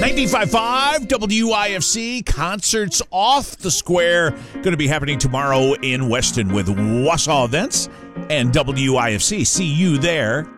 95.5 WIFC, concerts off the square. Going to be happening tomorrow in Weston with Wausau Events and WIFC. See you there.